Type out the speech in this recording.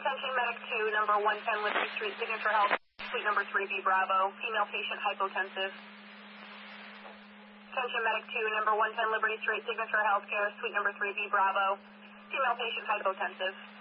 Attention Medic 2, number 110 Liberty Street, Signature Health, suite number 3B Bravo, female patient hypotensive. Attention Medic 2, number 110 Liberty Street, Signature Healthcare, suite number 3B Bravo, female patient hypotensive.